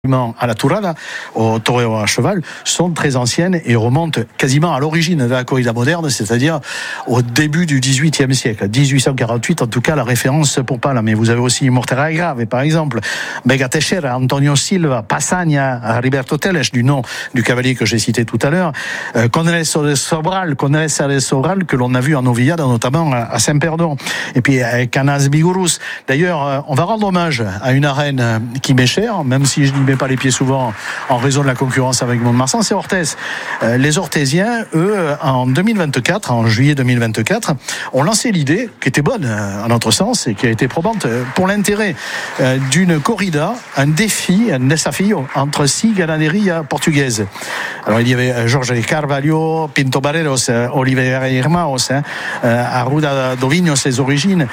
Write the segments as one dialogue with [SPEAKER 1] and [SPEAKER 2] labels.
[SPEAKER 1] à la Tourada, au toreo à cheval, sont très anciennes et remontent quasiment à l'origine de la corrida moderne, c'est-à-dire au début du XVIIIe siècle, 1848 en tout cas, la référence pour pas là. Mais vous avez aussi Mortera Grave, par exemple, Bega Teixeira, Antonio Silva, Passagna, Riberto Teles, du nom du cavalier que j'ai cité tout à l'heure, Conresa de Sobral, que l'on a vu en Novillada, notamment à Saint-Perdon, et puis Canas Bigurus. D'ailleurs, on va rendre hommage à une arène qui m'est chère, même si je n'y mets pas les pieds souvent en raison de la concurrence avec Mont-de-Marsan, c'est Orthez. Les Orthésiens, eux, en 2024, en juillet 2024, ont lancé l'idée, qui était bonne à notre sens et qui a été probante pour l'intérêt d'une corrida, un défi, un desafio entre 6 ganaderías portugaises. Alors il y avait Jorge Carvalho, Pinto Barreros, Oliveira Irmãos, Arruda Dovinho, ses origines.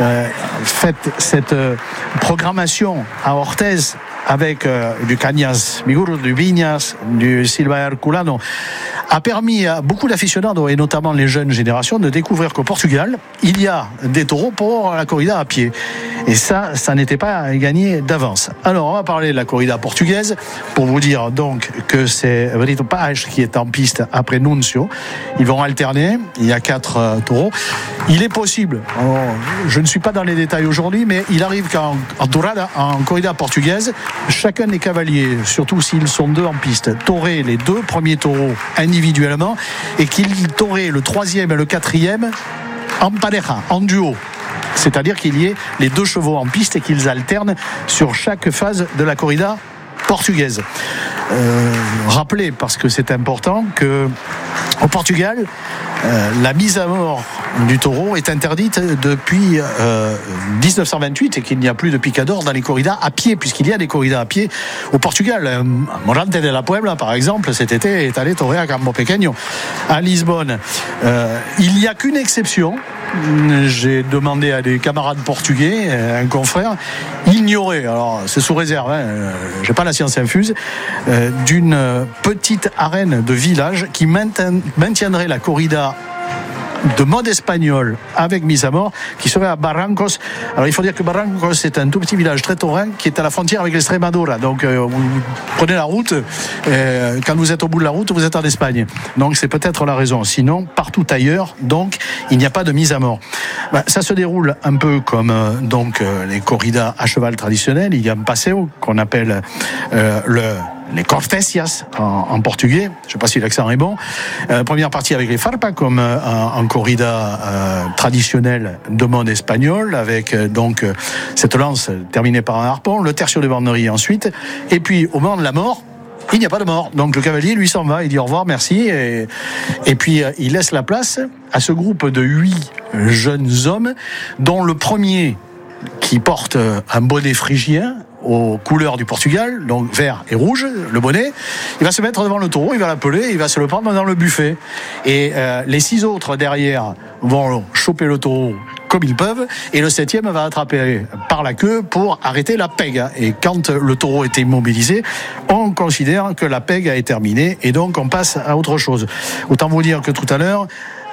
[SPEAKER 1] Faites cette programmation à Orthez avec du Canas Bigurus, du Viñas, du Silva Herculano, a permis à beaucoup d'aficionados, et notamment les jeunes générations, de découvrir qu'au Portugal, il y a des taureaux pour la corrida à pied. Et ça n'était pas gagné d'avance. Alors, on va parler de la corrida portugaise, pour vous dire donc que c'est Brito Page qui est en piste après Nuncio. Ils vont alterner, il y a 4 taureaux. Il est possible, je ne suis pas dans les détails aujourd'hui, mais il arrive qu'en Tourada, en corrida portugaise, chacun des cavaliers, surtout s'ils sont 2 en piste, taurait les 2 premiers taureaux individuellement et qu'ils tauraient le 3e et le 4e en pareja, en duo. C'est-à-dire qu'il y ait les 2 chevaux en piste et qu'ils alternent sur chaque phase de la corrida portugaise. Rappelez, parce que c'est important, que au Portugal, la mise à mort du taureau est interdite depuis 1928 et qu'il n'y a plus de picador dans les corridas à pied, puisqu'il y a des corridas à pied au Portugal. Morante de la Puebla, par exemple, cet été est allé torer à Campo Pequeño, à Lisbonne. Il n'y a qu'une exception. J'ai demandé à des camarades portugais, un confrère, il n'y aurait, alors c'est sous réserve, j'ai pas la science infuse, d'une petite arène de village qui maintiendrait la corrida de mode espagnol avec mise à mort, qui serait à Barrancos. Alors il faut dire que Barrancos c'est un tout petit village très taurin qui est à la frontière avec l'Extremadura. Donc vous prenez la route, quand vous êtes au bout de la route, vous êtes en Espagne. Donc c'est peut-être la raison. Sinon, partout ailleurs, donc il n'y a pas de mise à mort. Ça se déroule un peu comme les corridas à cheval traditionnelles. Il y a un paseo qu'on appelle les cortesias en portugais, je ne sais pas si l'accent est bon. Première partie avec les farpas comme en corrida traditionnelle de mode espagnol, avec cette lance terminée par un harpon, le tercio de bornerie ensuite, et puis au moment de la mort, il n'y a pas de mort. Donc le cavalier, lui, s'en va, il dit au revoir, merci, et puis il laisse la place à ce groupe de 8 jeunes hommes, dont le premier, qui porte un bonnet phrygien aux couleurs du Portugal, donc vert et rouge, le bonnet, il va se mettre devant le taureau, il va l'appeler, il va se le prendre dans le buffet. Et les 6 autres derrière vont choper le taureau comme ils peuvent, et le 7e va attraper par la queue pour arrêter la peg. Et quand le taureau est immobilisé, on considère que la peg a été terminée, et donc on passe à autre chose. Autant vous dire que tout à l'heure,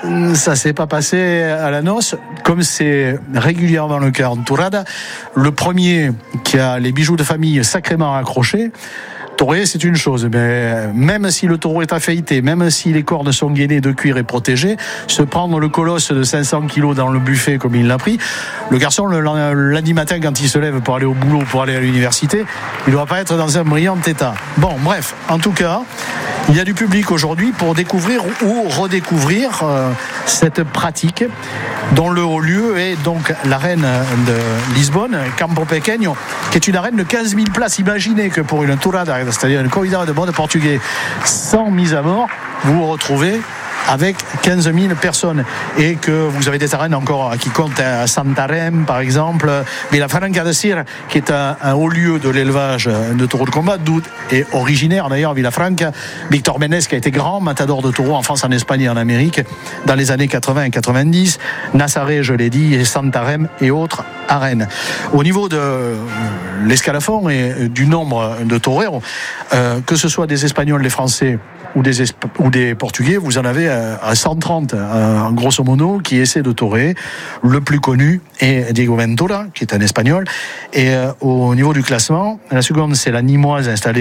[SPEAKER 1] ça s'est pas passé à la noce, comme c'est régulièrement le cas en Tourada. Le premier qui a les bijoux de famille sacrément accrochés, taurer, c'est une chose, mais même si le taureau est affaïté, même si les cornes sont gainées de cuir et protégées, se prendre le colosse de 500 kilos dans le buffet comme il l'a pris, le garçon, le lundi matin, quand il se lève pour aller au boulot, pour aller à l'université, il ne doit pas être dans un brillant état. Bon, bref, en tout cas, il y a du public aujourd'hui pour découvrir ou redécouvrir cette pratique dont le haut lieu est donc l'arène de Lisbonne, Campo Pequeño, qui est une arène de 15 000 places. Imaginez que pour une tourada, c'est-à-dire une corrida de mode portugais sans mise à mort, vous vous retrouvez avec 15 000 personnes, et que vous avez des arènes encore qui comptent à Santarém par exemple, Vilafranca de Cir, qui est un haut lieu de l'élevage de taureaux de combat, d'où est originaire d'ailleurs Vilafranca Victor Ménez, qui a été grand matador de taureaux en France, en Espagne et en Amérique dans les années 80 et 90, Nassaré, je l'ai dit, et Santarém et autres arènes. Au niveau de l'escalafon et du nombre de toreros, que ce soit des Espagnols, des Français ou des Portugais, vous en avez à 130 en grosso modo qui essaient de torer. Le plus connu est Diego Ventura, qui est un Espagnol. Et au niveau du classement, la seconde, c'est la Nîmoise installée